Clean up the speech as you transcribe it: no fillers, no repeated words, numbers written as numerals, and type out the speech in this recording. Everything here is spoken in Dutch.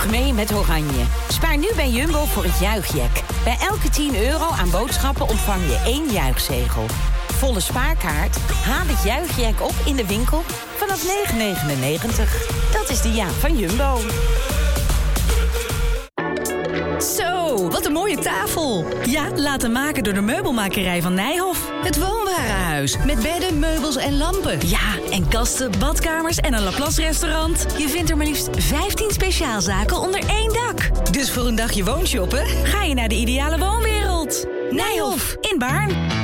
mee met Oranje. Spaar nu bij Jumbo voor het juichjack. Bij elke €10 aan boodschappen ontvang je 1 juichzegel. Volle spaarkaart? Haal het juichjack op in de winkel vanaf €9,99. Dat is de jaak van Jumbo. Zo, wat een mooie tafel. Ja, laten maken door de meubelmakerij van Nijhoff. Het woonwarenhuis, met bedden, meubels en lampen. Ja, en kasten, badkamers en een Laplace restaurant. Je vindt er maar liefst 15 speciaalzaken onder één dak. Dus voor een dagje woonshoppen ga je naar de ideale woonwereld. Nijhoff, in Baarn.